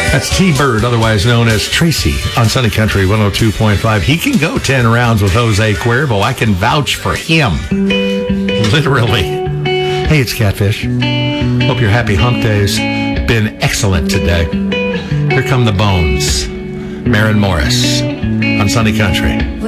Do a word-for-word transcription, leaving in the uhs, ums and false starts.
That's T-Bird, otherwise known as Tracy, on Sunny Country one oh two point five. He can go ten rounds with Jose Cuervo. I can vouch for him. Literally. Hey, it's Catfish. Hope your happy hump day's been excellent today. Here come the Bones. Maren Morris on Sunny Country.